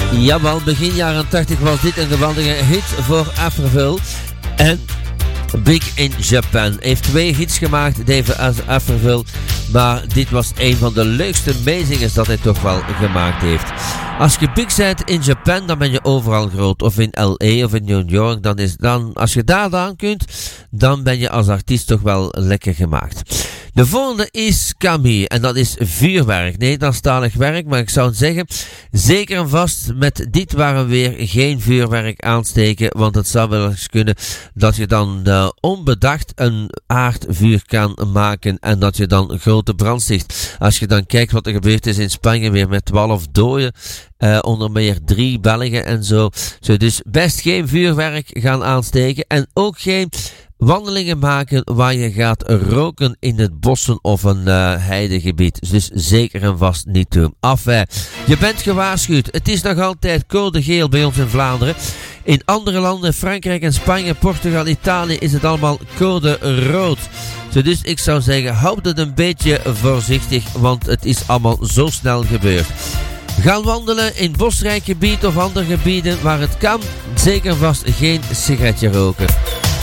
Jawel, begin jaren 80 was dit een geweldige hit voor Avril. En Big in Japan heeft 2 hits gemaakt, David Avril. Maar dit was een van de leukste meezingers dat hij toch wel gemaakt heeft. Als je big bent in Japan, dan ben je overal groot. Of in L.A. of in New York. Als je daar aan kunt, dan ben je als artiest toch wel lekker gemaakt. De volgende is Kami. En dat is vuurwerk. Nederlandstalig werk. Maar ik zou zeggen, zeker en vast met dit waren weer geen vuurwerk aansteken. Want het zou wel eens kunnen dat je dan onbedacht een aardvuur kan maken. En dat je dan grote brand sticht. Als je dan kijkt wat er gebeurd is in Spanje weer met 12 doden. Onder meer 3 Belgen en zo. Dus best geen vuurwerk gaan aansteken. En ook geen wandelingen maken waar je gaat roken in het bossen of een heidegebied. Dus zeker en vast niet doen. Je bent gewaarschuwd. Het is nog altijd code geel bij ons in Vlaanderen. In andere landen, Frankrijk en Spanje, Portugal, Italië, is het allemaal code rood. Dus ik zou zeggen, houd het een beetje voorzichtig, want het is allemaal zo snel gebeurd. Gaan wandelen in bosrijk gebied of andere gebieden waar het kan. Zeker vast geen sigaretje roken.